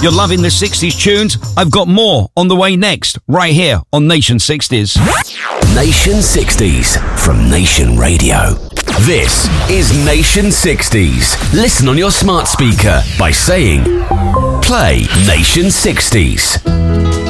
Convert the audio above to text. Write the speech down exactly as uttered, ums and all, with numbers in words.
You're loving the sixties tunes? I've got more on the way next, right here on Nation sixties. Nation sixties from Nation Radio. This is Nation sixties. Listen on your smart speaker by saying, play Nation sixties.